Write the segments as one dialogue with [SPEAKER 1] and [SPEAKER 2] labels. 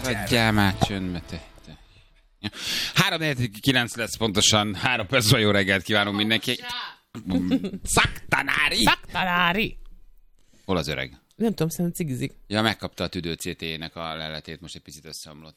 [SPEAKER 1] Adjál már csöndbe, te. 3:49 lesz pontosan, 3 perc, jó reggelt kívánunk mindenki. Szaktanári! Hol az öreg?
[SPEAKER 2] Nem tudom, szerintem cigizik.
[SPEAKER 1] Ja, megkapta a tüdő CT-nek a leletét, most egy picit összeomlott.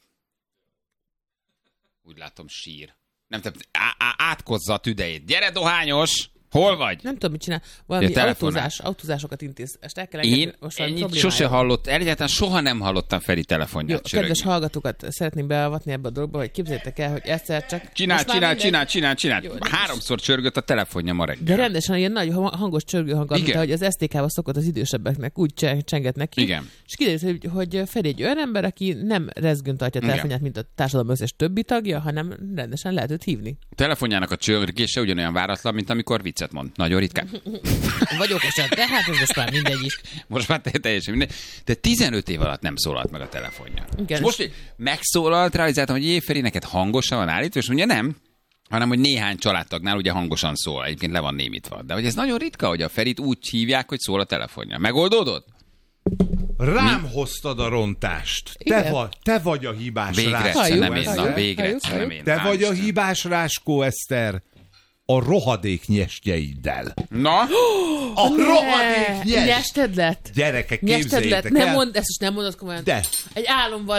[SPEAKER 1] Úgy látom, sír. Nem, te átkozza a tüdejét. Gyere, dohányos! Hol vagy?
[SPEAKER 2] Nem tudom, mit csinál. Valami autózásokat intéz. Ezt el kell
[SPEAKER 1] én ennyit sose hallott, egyáltalán soha nem hallottam Feri telefonját csörögni.
[SPEAKER 2] Kedves hallgatókat szeretném beavatni ebbe a dologba, hogy képzeljétek el, hogy egyszer csak...
[SPEAKER 1] Csinál. 3-szor csörgött a telefonja ma reggel.
[SPEAKER 2] De rendesen ilyen nagy hangos csörgőhang, mint ahogy az STK-val szokott az idősebbeknek, úgy csenget neki.
[SPEAKER 1] Igen.
[SPEAKER 2] És kiderült, hogy Feri egy olyan ember, aki nem rezgőn tartja a telefonját, mint a társadalom összes többi tagja, hanem rendesen lehet őt hívni.
[SPEAKER 1] A telefonjának a csörgése ugyanolyan váratlan, mint amikor viccet mond. Nagyon ritkán.
[SPEAKER 2] Vagy okosan, de hát ez most már mindegy is.
[SPEAKER 1] Most már teljesen mindegy. De 15 év alatt nem szólalt meg a telefonja.
[SPEAKER 2] Igen.
[SPEAKER 1] És most megszólalt rá, hogy hogy Feri, neked hangosan van állítva, és mondja nem, hanem hogy néhány családtagnál ugye hangosan szól. Egyébként le van némítva. De hogy ez nagyon ritka, hogy a Ferit úgy hívják, hogy szól a telefonja. Megoldódott?
[SPEAKER 3] Rám hoztad a rontást. Te vagy a hibás
[SPEAKER 1] Ráskó. Végre nem én.
[SPEAKER 3] Te vagy a hibás Ráskó, Eszter. A rohadék nyestjeiddel.
[SPEAKER 1] Na?
[SPEAKER 3] A rohadék nyest!
[SPEAKER 2] Nyested lett?
[SPEAKER 3] Gyerekek, képzeljétek el.
[SPEAKER 2] Ezt is nem mondod komolyan.
[SPEAKER 3] De.
[SPEAKER 2] Egy álomval...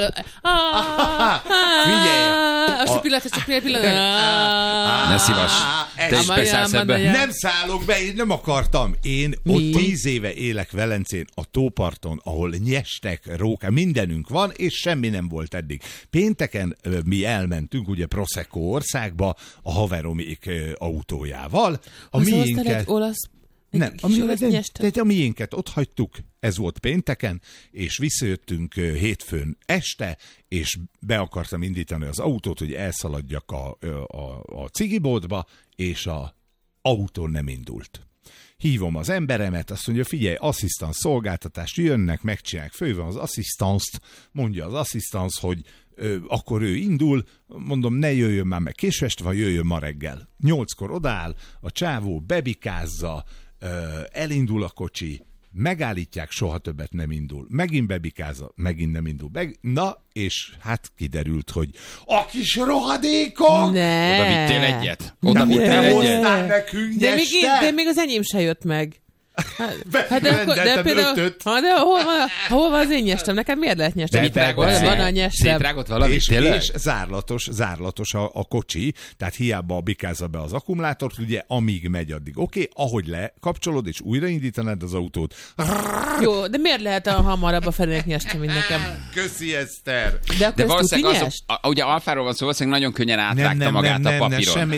[SPEAKER 3] Figyelj!
[SPEAKER 2] Most csak pillanat.
[SPEAKER 1] Ne szívas. Te is beszállsz ebbe.
[SPEAKER 3] Nem szállok be, én nem akartam. Én ott 10 éve élek Velencén, a tóparton, ahol nyestek, rókák, mindenünk van, és semmi nem volt eddig. Pénteken mi elmentünk, ugye Prosecco országba, a haveromék autójával. A miénket... Nem, a miénket ott hagytuk, ez volt pénteken, és visszajöttünk hétfőn este, és be akartam indítani az autót, hogy elszaladjak a cigiboltba, és az autó nem indult. Hívom az emberemet, azt mondja, figyelj, asszisztans szolgáltatást jönnek, megcsinálják, fölvan az asszisztanszt, mondja az asszisztans, hogy akkor ő indul, mondom, ne jöjjön már meg késő este, vagy jöjjön ma reggel. 8-kor odaáll, a csávó bebikázza, elindul a kocsi, megállítják, soha többet nem indul. Megint bebikázza, megint nem indul. Na, és hát kiderült, hogy a kis rohadékok!
[SPEAKER 1] Oda vittél egyet? Oda vittél egyet?
[SPEAKER 3] Nekünk
[SPEAKER 2] de még az enyém se jött meg. De például, hol van az én nyestem? Neked miért lehet nyestem? Van a nyestem.
[SPEAKER 1] Szétrágott valamit, tényleg?
[SPEAKER 3] És zárlatos a kocsi, tehát hiába bikázza be az akkumulátort, ugye amíg megy addig. Oké, ahogy lekapcsolod és újraindítanád az autót.
[SPEAKER 2] Jó, de miért lehet hamarabb a Ferinek nyestem, mint nekem?
[SPEAKER 3] Köszi, Eszter!
[SPEAKER 2] De valószínűleg
[SPEAKER 1] ugye alfáról van szó, valószínűleg nagyon könnyen átrágta magát a papíron.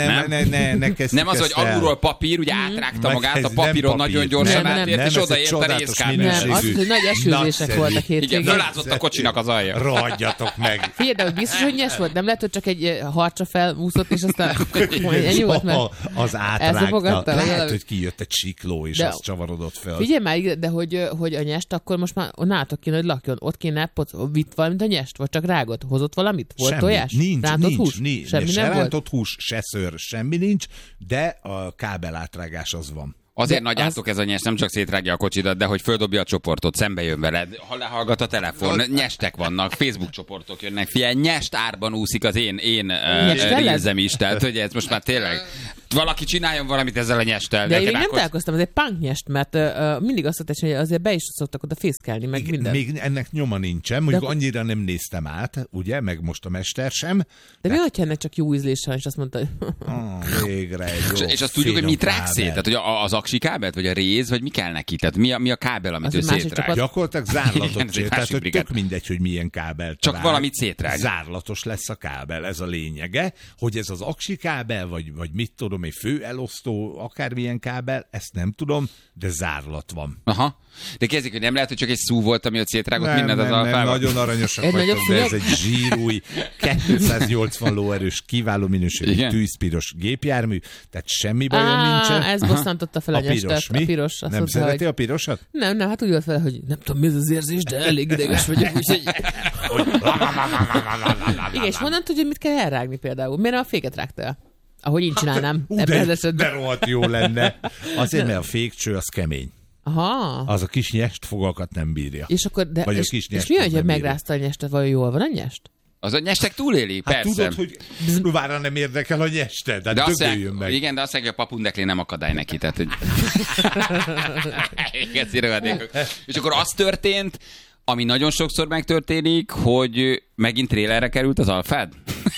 [SPEAKER 3] Nem
[SPEAKER 1] az, hogy alulról papír, ugye átrágta magát a papíron nagyon gyorsan átért, és odaért a részkábel.
[SPEAKER 2] Nem, az, hogy nagy esőzések voltak hétvégén.
[SPEAKER 1] Igen, fölázott a kocsinak az alja.
[SPEAKER 3] Rohadjatok meg!
[SPEAKER 2] Figyelj, de hogy biztos, hogy nyes volt? Nem lehet, hogy csak egy harcsa felúszott, és aztán ennyi volt, mert
[SPEAKER 3] az átrágta. Lehet, hogy kijött egy sikló, és azt csavarodott fel.
[SPEAKER 2] Figyelj már, de hogy a nyest, akkor most már nátok kéne, hogy lakjon. Ott kéne, vitt valamit a nyest, vagy csak rágott? Hozott valamit? Volt tojás?
[SPEAKER 3] Nincs. Se rántott hús, se szőr, semmi nincs, de a kábel átrágás az van.
[SPEAKER 1] Azért nagy átok ez a nyest, nem csak szétrágja a kocsidat, de hogy földobja a csoportot, szembe jön veled, ha lehallgat a telefon, nyestek vannak, Facebook csoportok jönnek, figyelj, nyest árban úszik az én rézem is, tehát hogy ez most már tényleg... Valaki csináljon valamit ezzel a nyesttel.
[SPEAKER 2] De én nem találkoztam, ez egy punk nyest, mert mindig azt mondta, hogy azért be is szoktak oda fészkelni, meg minden.
[SPEAKER 3] Még ennek nyoma nincsen, mondjuk annyira nem néztem át, ugye, meg most a mester sem.
[SPEAKER 2] De mi, hogyha ennek csak jó ízlése, és azt mondta, hogy...
[SPEAKER 3] Végre jó.
[SPEAKER 1] És azt tudjuk, hogy mit rág szét? Tehát, hogy az aksi kábelt, vagy a réz, vagy mi kell neki? Tehát mi a kábel, amit ő szétrág?
[SPEAKER 3] Gyakorlatilag zárlatot csinál, tehát hogy tök mindegy, hogy milyen kábel.
[SPEAKER 1] Csak valamit szétrág.
[SPEAKER 3] Zárlatos lesz a kábel, ez a lényege, hogy ez az aksi kábel, vagy mit tudom, egy főelosztó, akármilyen kábel, ezt nem tudom, de zárlat van.
[SPEAKER 1] Aha. De kezdjük, hogy nem lehet, hogy csak egy szú volt, ami ott szétrágott mindent az alfával?
[SPEAKER 3] Nem, nagyon aranyosak vagytok, de ez egy zsírúj, 280 lóerős, kiváló minőségű tűzpiros gépjármű, tehát semmi bajom nincsen.
[SPEAKER 2] Ez bosszantotta fel a nyestet. A piros.
[SPEAKER 3] Nem szereti a pirosat?
[SPEAKER 2] Nem, hát úgy volt fel, hogy nem tudom, mi ez az érzés, de elég ideges vagyok, úgyhogy... Igen, és honnan tudja, mit kell elrágni például? Miért a féket rágtál? Ahogy én csinálnám.
[SPEAKER 3] De rohadt jó lenne. Azért, mert a fékcső az kemény.
[SPEAKER 2] Aha.
[SPEAKER 3] Az a kis nyestfogakat nem bírja.
[SPEAKER 2] És akkor, de,
[SPEAKER 3] vagy
[SPEAKER 2] és mi, hogy megrázta a nyestet, vajon jól van a nyest?
[SPEAKER 1] Az a nyestek túléli,
[SPEAKER 3] hát
[SPEAKER 1] persze.
[SPEAKER 3] Tudod, hogy Luvára nem érdekel a nyeste, de dögöljön meg.
[SPEAKER 1] Igen, de azt mondja, hogy a papundekli nem akadály neki, tehát hogy... És akkor az történt, ami nagyon sokszor megtörténik, hogy megint trélerre került az Alfád?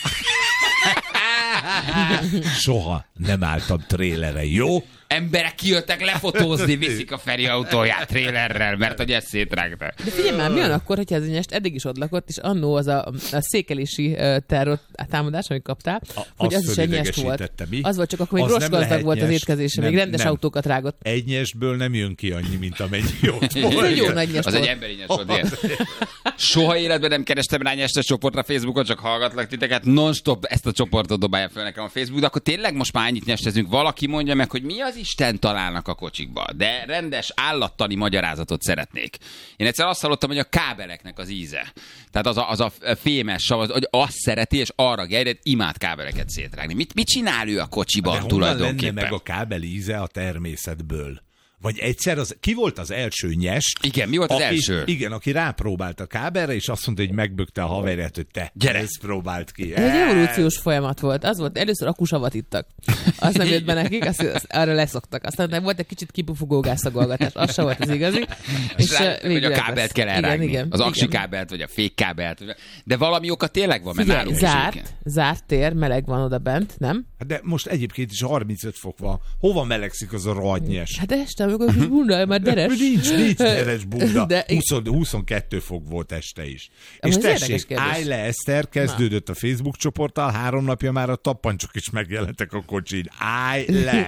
[SPEAKER 3] Soha nem álltam trélere, jó?
[SPEAKER 1] Emberek kijöttek lefotózni, viszik a Feri autóját trélerrel, mert hogy ezt szétrágta.
[SPEAKER 2] De figyelj már, mi van akkor, hogyha ez a nyest eddig is ott lakott, és annó az a székelési támadás, amit kaptál, hogy az is egy nyest volt.
[SPEAKER 3] Mi?
[SPEAKER 2] Az volt, csak akkor még rostgazdag volt az étkezése, még rendes autókat rágott.
[SPEAKER 3] Egy nyestből nem jön ki annyi, mint amennyi ott volt.
[SPEAKER 2] Egy jó nagy nyest
[SPEAKER 1] az
[SPEAKER 2] volt.
[SPEAKER 1] egy emberi nyest volt. Soha életben nem kerestem rá nyestes csoportra Facebookon, csak hallgatlak titeket. Non-stop ezt a csoportot dobálja fel nekem a Facebook, de akkor tényleg most már ennyit nyestezünk. Valaki mondja meg, hogy mi az Isten találnak a kocsikba, de rendes állattani magyarázatot szeretnék. Én egyszer azt hallottam, hogy a kábeleknek az íze. Tehát az a fémes sav, hogy azt szereti, és arra gerjed, imád kábeleket szétrágni. Mit csinál ő a kocsiban tulajdonképpen?
[SPEAKER 3] Lenne meg a kábel íze a természetből? Vagy egyszer, ki volt az első nyest?
[SPEAKER 1] Igen, mi volt az első?
[SPEAKER 3] Igen, aki rápróbált a kábelre, és azt mondta, hogy megbökte a haverját, hogy te ezt próbált ki.
[SPEAKER 2] Ez egy evolúciós folyamat volt. Az volt, először akusavat ittak. Az nem jött be nekik, azt arra leszoktak. Aztán volt egy kicsit kipufogó gázszagolgatás. Az sem volt az igazi.
[SPEAKER 1] És hogy a kábelt kell elrágni. Igen, az aksi kábelt, vagy a fékkábelt. De valami oka tényleg van, mert nálunk
[SPEAKER 2] zárt tér, meleg van oda bent, nem?
[SPEAKER 3] De most egyébként is 35 fok van. Hova melegszik az a rohadt nyest?
[SPEAKER 2] Hát este, amikor a kis bunda, már deres.
[SPEAKER 3] Nincs deres bunda. 22 fok volt este is. És tessék, állj le, Eszter, kezdődött a Facebook csoporttal, 3 napja már a tappancsok is megjelentek a kocsin. Állj le!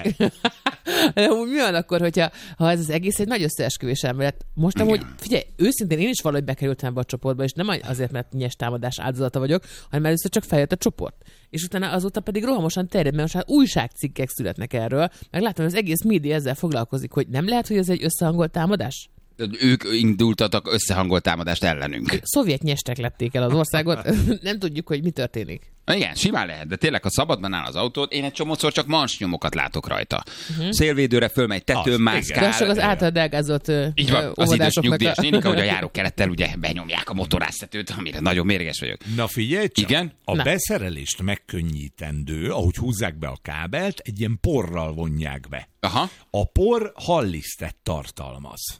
[SPEAKER 2] De mi van akkor, hogyha ez az egész egy nagy összeesküvés elmélet? Most amúgy, figyelj, őszintén én is valahogy bekerültem ebbe a csoportba, és nem azért, mert nyers támadás áldozata vagyok, hanem először csak feljött a csoport. És utána azóta pedig rohamosan terjed, mert most hát újságcikkek születnek erről, meg látom, hogy az egész média ezzel foglalkozik, hogy nem lehet, hogy ez egy összehangolt támadás?
[SPEAKER 1] Ők indultatok összehangolt támadást ellenünk.
[SPEAKER 2] Szovjet nyestek lették el az országot, nem tudjuk, hogy mi történik.
[SPEAKER 1] Igen, simán lehet, de tényleg, ha szabadban áll az autót, én egy csomószor csak mansnyomokat látok rajta. Szélvédőre fölmegy, tetőn mászkál.
[SPEAKER 2] De csak az által elgázott
[SPEAKER 1] így van, az idős nyugdíjas nénik, ahogy a járókerettel ugye benyomják a motoráztetőt, amire nagyon mérges vagyok.
[SPEAKER 3] Na figyelj csak,
[SPEAKER 1] igen?
[SPEAKER 3] A beszerelést megkönnyítendő, ahogy húzzák be a kábelt, egy ilyen porral vonják be.
[SPEAKER 1] Aha.
[SPEAKER 3] A por hallisztet tartalmaz.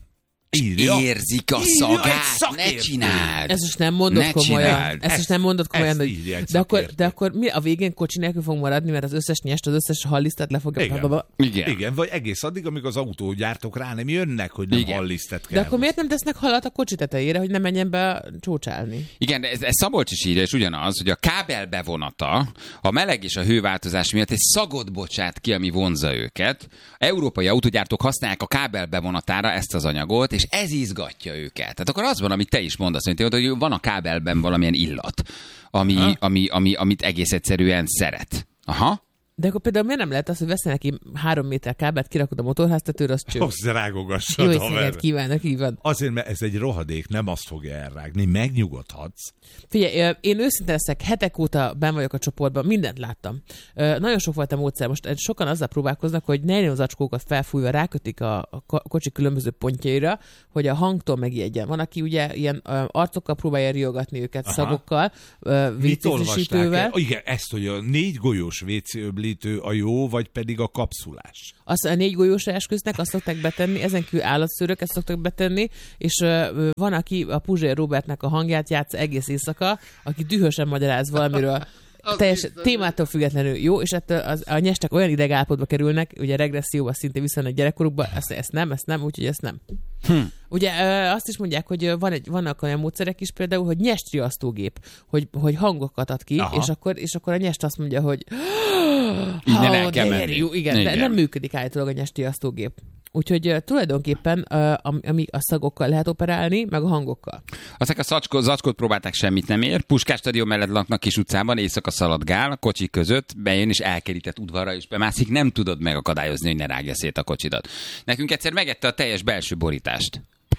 [SPEAKER 1] Érzik a szagát, ne csináld!
[SPEAKER 2] Ez most nem mondod komolyan. Ez most nem mondod komolyan, hogy... De akkor mi a végén kocsi nélkül fog maradni, mert az összes nyest, az összes hallisztet le fogja...
[SPEAKER 3] Igen, vagy egész addig, amíg az autógyártók rá nem jönnek, hogy nem hallisztet kell.
[SPEAKER 2] De akkor miért nem tesznek halat a kocsi tetejére, hogy ne menjen be csócsálni?
[SPEAKER 1] Igen, de ez Szabolcs is írja, és ugyanaz, hogy a kábel bevonata a meleg és a hőváltozás miatt egy szagot bocsát ki, ami vonzza őket. Európai autógyártók használják a kábel bevonatára ezt az anyagot, és ez izgatja őket. Tehát akkor az van, amit te is mondasz, hogy van a kábelben valamilyen illat, amit egész egyszerűen szeret. Aha.
[SPEAKER 2] De akkor például miért nem lehet az, hogy veszel neki 3 méter kábelt, kirakod a motorháztetőre, az cső.
[SPEAKER 3] Azt rágogassad.
[SPEAKER 2] Jó éjszakát kívánok, így van.
[SPEAKER 3] Azért, mert ez egy rohadék, nem azt fogja elrágni, megnyugodhatsz.
[SPEAKER 2] Figyelj, én őszintén leszek, hetek óta benn vagyok a csoportban, mindent láttam. Nagyon sok volt a módszer, most sokan azzal próbálkoznak, hogy nejlonzacskókat felfújva rákötik a kocsi különböző pontjaira, hogy a hangtól megijedjen. Van, aki ugye ilyen arcokkal próbálja riogatni őket, szagokkal, WC-frissítővel.
[SPEAKER 3] Igen, ezt, hogy a 4 golyós WC-öblítő a jó, vagy pedig a kapszulás.
[SPEAKER 2] Azt a 4 golyósra esküsznek, azt szokták betenni, ezen kívül állatszőröket szoktak betenni, és van, aki a Puzsér Robertnek a hangját játsz egész éjszaka, aki dühösen magyaráz valamiről. Teljes témától függetlenül jó, és ettől a nyestek olyan idegállapotba kerülnek, ugye regresszióba szinte visszanek gyerekkorukba, ezt nem, úgyhogy ezt nem. Ugye azt is mondják, hogy vannak olyan módszerek is például, hogy nyesriasztógép, hogy hangokat ad ki, és akkor a nyest azt mondja, hogy
[SPEAKER 1] innen el kell menni.
[SPEAKER 2] Igen, de nem működik állítólag a nyesriasztógép. Úgyhogy tulajdonképpen ami a szagokkal lehet operálni, meg a hangokkal.
[SPEAKER 1] Aztán a zacskót próbálták, semmit nem ér. Puskás stadion mellett laknak kis utcában, éjszaka szaladgál, a kocsik között, bejön és elkerített udvarra is bemászik, nem tudod megakadályozni, hogy ne rágja szét a kocsidat. Nekünk egyszer megette a teljes belső borítást.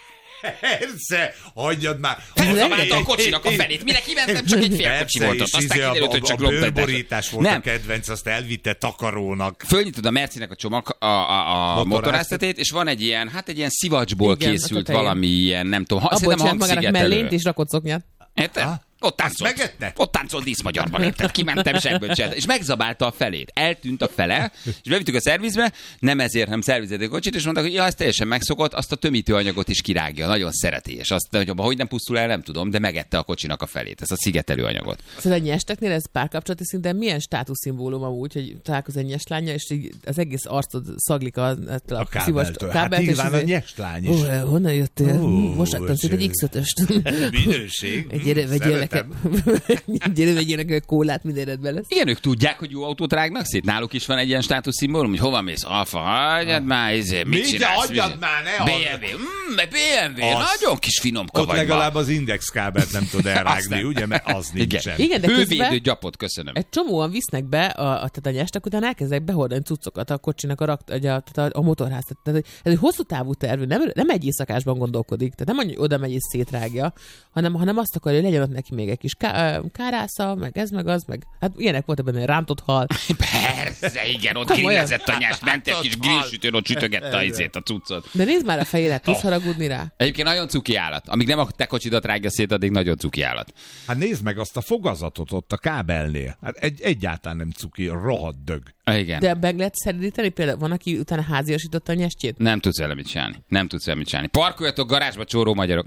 [SPEAKER 3] Persze, hagyjad már.
[SPEAKER 1] Felzabálta a kocsinak a felét. Mire kimentem, csak egy fél kocsi volt ott. Aztán kiderült, hogy csak loptatás.
[SPEAKER 3] A bőrborítás volt a kedvenc, azt elvitte takarónak.
[SPEAKER 1] Fölnyitod a Mercinek a csomag, a motorháztetét, és van egy ilyen szivacsból készült valami ilyen, nem tudom,
[SPEAKER 2] szerintem hangszigetelő. Mellényt és rakott szoknyát.
[SPEAKER 1] Érted? Ott táncolt díszmagyarban, érted? Kimentem sebből. És megzabálta a felét. Eltűnt a fele, és bevittük a szervizbe, nem ezért, nem szervizették a kocsit, és mondták, hogy ja, ez teljesen megszokott, azt a tömítőanyagot is kirágja, nagyon szereti. És azt, hogy nem pusztul el, nem tudom, de megette a kocsinak a felét, ezt a szigetelő anyagot.
[SPEAKER 2] Szóval a nyesteknél ez párkapcsolati szinten milyen státuszszimbólum amúgy, hogy találkoz egy nyeslánya, és így az egész arcod szaglik a
[SPEAKER 3] kábeltől. Hát nyilván a nyeslány is.
[SPEAKER 2] Honnan jöttél? Most láttam szét egy X5-öst.
[SPEAKER 3] Minőség.
[SPEAKER 2] Gyere, vegyél egy kólát, mindenedben lesz.
[SPEAKER 1] Igen, ők tudják, hogy jó autót rágnak szét. Náluk is van egy ilyen státuszszimbólum, hogy hova mész? Alfa, hagyjad már, mit csinálsz?
[SPEAKER 3] Hagyjad már, ne
[SPEAKER 1] BMW, nagyon kis finom
[SPEAKER 3] ott legalább az index kábelt nem tud elrágni, ugye? Mert az nincsen.
[SPEAKER 2] Igen, de
[SPEAKER 1] hővédő gyapot, köszönöm.
[SPEAKER 2] Egy csomóan visznek be a nyestek, után elkezdek behordani cuccokat a kocsinak a motorház. Tehát ez egy hosszú távú terv, nem egy éjszakásban gondolkodik, tehát nem oda megy és szétrágja, hanem azt akarja, hogy legyen ott neki még egy kis kárásza, meg ez, meg az, meg hát ilyenek volt ebben, rántott hal.
[SPEAKER 1] Persze, igen, ott grillezett a nyest, ment egy kis grillsütőn, ott sütögette a cuccot.
[SPEAKER 2] De nézd már a fejére, tudsz haragudni rá?
[SPEAKER 1] Egyébként nagyon cuki állat. Amíg nem a te kocsidat rágja szét, addig nagyon cuki állat.
[SPEAKER 3] Hát nézd meg azt a fogazatot ott a kábelnél. Hát egyáltalán nem cuki, rohadt dög.
[SPEAKER 1] Igen.
[SPEAKER 2] De meg lehet szeríteni? Például van, aki utána háziasította a nyestjét?
[SPEAKER 1] Nem tudsz vele mit csinálni. Parkoljatok garázsba, csóró magyarok.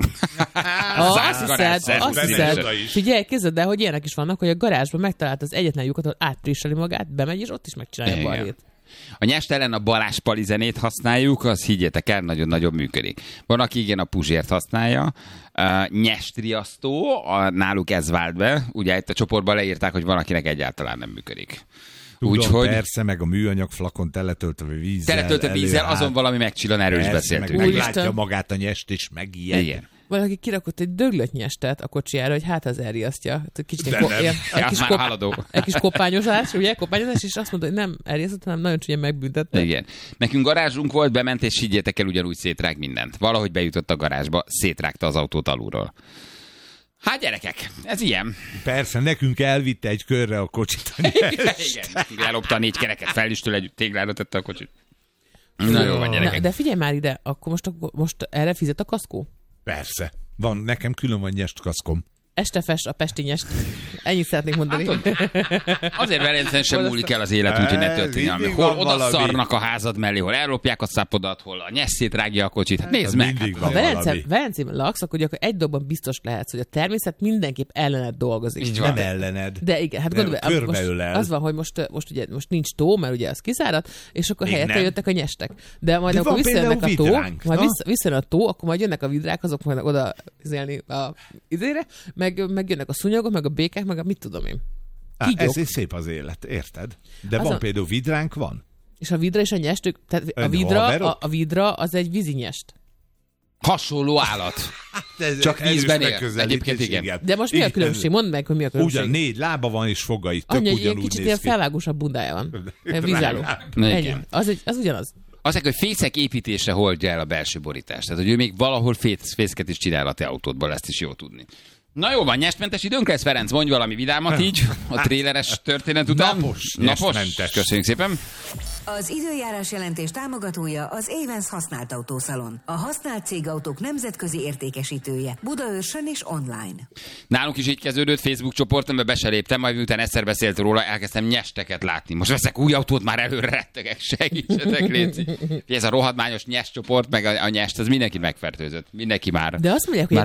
[SPEAKER 2] Azt hiszed. Figyelj, képzeld el, hogy ilyenek is vannak, hogy a garázsban megtalált az egyetlen lyukat, ahol átprisseli magát, bemegy, és ott is megcsinálja a balhét.
[SPEAKER 1] A nyest ellen a Balázs Pali zenét használjuk, az higgyétek el, nagyon-nagyon működik. Van, aki igen a Puzsért használja. Nyestriasztó, náluk ez vált be. Ugye itt a csoportban leírták, hogy van, akinek egyáltalán nem működik.
[SPEAKER 3] Tudom, úgyhogy persze, meg a műanyag flakon teletöltve vízzel.
[SPEAKER 1] Azon valami megcsillan, erről is beszéltünk.
[SPEAKER 3] Meglátja magát a nyest, és megijed.
[SPEAKER 1] Igen.
[SPEAKER 2] Valaki kirakott egy döglött nyestet a kocsijára, hogy hát az elriasztja. Egy kis kopányozás, ugye? Kopányozás, és azt mondta, hogy nem elriasztott, hanem nagyon csúnyán megbüntette.
[SPEAKER 1] Igen. Nekünk garázsunk volt, bement, és higgyétek el, ugyanúgy szétrág mindent. Valahogy bejutott a garázsba, szétrágta az autót alulról. Hát gyerekek, ez ilyen.
[SPEAKER 3] Persze, nekünk elvitte egy körre a kocsit.
[SPEAKER 1] Igen, ellopta a 4 kereket, felüstől egy téglára tette a kocsit. Na jó van, gyerekek.
[SPEAKER 2] De figyelj már ide, akkor most erre fizet a kaszkó?
[SPEAKER 3] Persze. Van, nekem külön van nyest kaszkom.
[SPEAKER 2] Este fes a pesti nyest. Ennyit szeretnék mondani.
[SPEAKER 1] Hát, azért Velencén sem múlik el az élet, úgyhogy ne történjen. Hol oda szarnak a házad mellé, hol ellopják a szápodat, hol a nyeszét rágja a kocsit. Hát nézd meg.
[SPEAKER 2] Ha Velencében laksz, akkor egy dologban biztos lehetsz, hogy a természet mindenképp ellened dolgozik.
[SPEAKER 3] Nem ellened.
[SPEAKER 2] De igen, hát gondolj, az van, hogy most nincs tó, mert ugye az kiszáradt, és akkor helyette jöttek a nyestek. De majd akkor visszajönnek a tó, visszajön a tó, akkor majd jönnek a vidrák, azok majd oda izélni a izére, meg jönnek a szúnyogok, meg a békák, meg a mit tudom én.
[SPEAKER 3] Ez szép az élet, érted? De van például vidránk, van.
[SPEAKER 2] És a vidra és a nyestük, tehát a vidra az egy vízinyest.
[SPEAKER 1] Hasonló állat. Csak vízben él. Egyébként igen.
[SPEAKER 2] De most mi a különbség? Mondd meg, hogy mi a különbség.
[SPEAKER 3] Ugyan 4 lába van és fogai, tök
[SPEAKER 2] ugyanúgy
[SPEAKER 3] néz ki.
[SPEAKER 2] Kicsit ilyen felvágósabb bundája van. Vízálló. Az ugyanaz.
[SPEAKER 1] Azt hogy fészek építésre holdja el a belső borítást. Tehát, hogy ő még valahol fészket is csinál a te autódból, ezt is jó tudni. Na jó van, nyestmentes időnk lesz, Ferenc, mondj valami vidámat így, a tréleres történet után. Napos. Köszönjük szépen.
[SPEAKER 4] Az időjárás jelentés támogatója az Avens használt autószalon. A használt cégautók nemzetközi értékesítője. Budaörsön és online.
[SPEAKER 1] Nálunk is így kezdődött, Facebook csoportomba be se léptem, majd miután egyszer beszélt róla, elkezdtem nyesteket látni. Most veszek új autót, már előre rettegek, segítsetek, léci. Ez a rohadmányos nyest csoport, meg a nyest, ez mindenki megfertőzött. Mindenki már.
[SPEAKER 2] De azt mondják, hogy